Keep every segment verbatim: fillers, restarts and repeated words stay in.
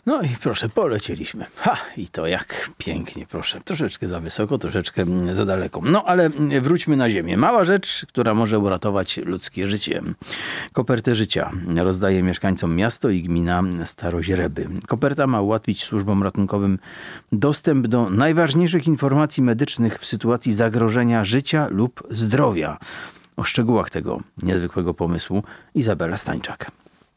No i proszę, polecieliśmy. Ha! I to jak pięknie, proszę. Troszeczkę za wysoko, troszeczkę za daleko. No ale wróćmy na ziemię. Mała rzecz, która może uratować ludzkie życie. Kopertę życia rozdaje mieszkańcom miasto i gmina Staroźreby. Koperta ma ułatwić służbom ratunkowym dostęp do najważniejszych informacji medycznych w sytuacji zagrożenia życia lub zdrowia. O szczegółach tego niezwykłego pomysłu Izabela Stańczak.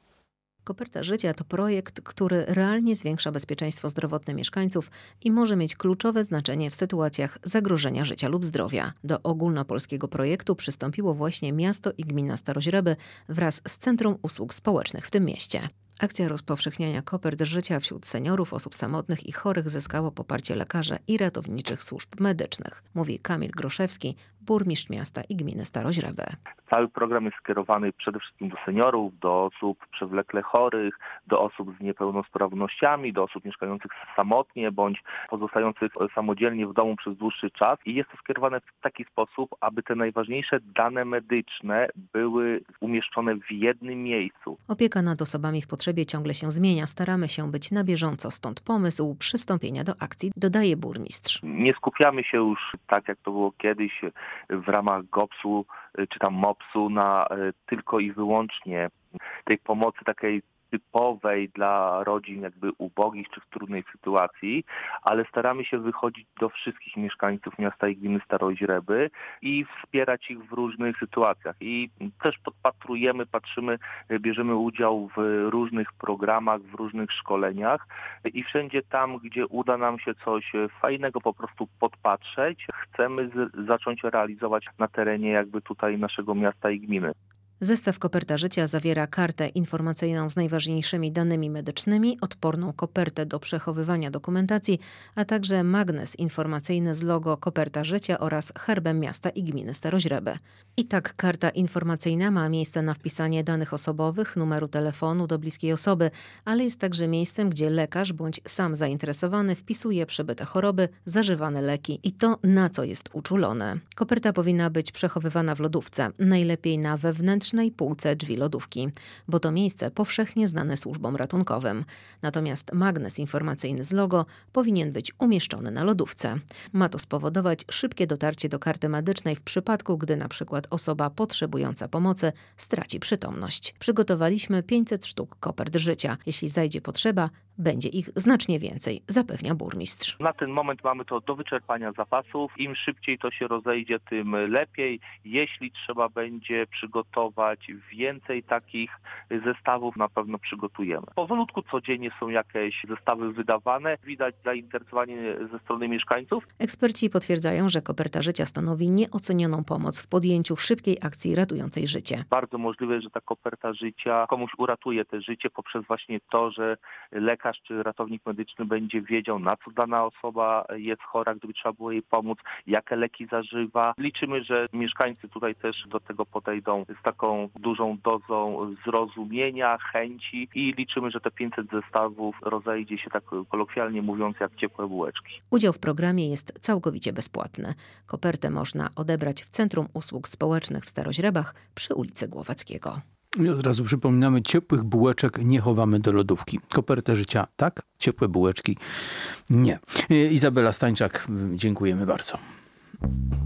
Koperta Życia to projekt, który realnie zwiększa bezpieczeństwo zdrowotne mieszkańców i może mieć kluczowe znaczenie w sytuacjach zagrożenia życia lub zdrowia. Do ogólnopolskiego projektu przystąpiło właśnie miasto i gmina Staroźreby wraz z Centrum Usług Społecznych w tym mieście. Akcja rozpowszechniania kopert życia wśród seniorów, osób samotnych i chorych zyskało poparcie lekarzy i ratowniczych służb medycznych, mówi Kamil Groszewski, burmistrz miasta i gminy Staroźreby. Cały program jest skierowany przede wszystkim do seniorów, do osób przewlekle chorych, do osób z niepełnosprawnościami, do osób mieszkających samotnie bądź pozostających samodzielnie w domu przez dłuższy czas. I jest to skierowane w taki sposób, aby te najważniejsze dane medyczne były umieszczone w jednym miejscu. Opieka nad osobami w potrzebie ciągle się zmienia. Staramy się być na bieżąco, stąd pomysł przystąpienia do akcji, dodaje burmistrz. Nie skupiamy się już, tak jak to było kiedyś, w ramach gopsu czy tam mopsu na tylko i wyłącznie tej pomocy takiej typowej dla rodzin jakby ubogich czy w trudnej sytuacji, ale staramy się wychodzić do wszystkich mieszkańców miasta i gminy Staroźreby i wspierać ich w różnych sytuacjach. I też podpatrujemy, patrzymy, bierzemy udział w różnych programach, w różnych szkoleniach i wszędzie tam, gdzie uda nam się coś fajnego po prostu podpatrzeć, chcemy z- zacząć realizować na terenie jakby tutaj naszego miasta i gminy. Zestaw Koperta Życia zawiera kartę informacyjną z najważniejszymi danymi medycznymi, odporną kopertę do przechowywania dokumentacji, a także magnes informacyjny z logo Koperta Życia oraz herbem miasta i gminy Staroźreby. I tak karta informacyjna ma miejsce na wpisanie danych osobowych, numeru telefonu do bliskiej osoby, ale jest także miejscem, gdzie lekarz bądź sam zainteresowany wpisuje przebyte choroby, zażywane leki i to, na co jest uczulone. Koperta powinna być przechowywana w lodówce, najlepiej na wewnętrznej półce drzwi lodówki, bo to miejsce powszechnie znane służbom ratunkowym. Natomiast magnes informacyjny z logo powinien być umieszczony na lodówce. Ma to spowodować szybkie dotarcie do karty medycznej w przypadku, gdy na przykład osoba potrzebująca pomocy straci przytomność. Przygotowaliśmy pięćset sztuk kopert życia. Jeśli zajdzie potrzeba, będzie ich znacznie więcej, zapewnia burmistrz. Na ten moment mamy to do wyczerpania zapasów. Im szybciej to się rozejdzie, tym lepiej. Jeśli trzeba będzie przygotować więcej takich zestawów, na pewno przygotujemy. Powolutku codziennie są jakieś zestawy wydawane. Widać zainteresowanie ze strony mieszkańców. Eksperci potwierdzają, że Koperta Życia stanowi nieocenioną pomoc w podjęciu szybkiej akcji ratującej życie. Bardzo możliwe, że ta koperta życia komuś uratuje te życie poprzez właśnie to, że lekarz czy ratownik medyczny będzie wiedział, na co dana osoba jest chora, gdyby trzeba było jej pomóc, jakie leki zażywa. Liczymy, że mieszkańcy tutaj też do tego podejdą z taką dużą dozą zrozumienia, chęci i liczymy, że te pięćset zestawów rozejdzie się, tak kolokwialnie mówiąc, jak ciepłe bułeczki. Udział w programie jest całkowicie bezpłatny. Kopertę można odebrać w Centrum Usług Społecznych w Staroźrebach przy ulicy Głowackiego. I od razu przypominamy, ciepłych bułeczek nie chowamy do lodówki. Kopertę życia tak, ciepłe bułeczki nie. Izabela Stańczak, dziękujemy bardzo.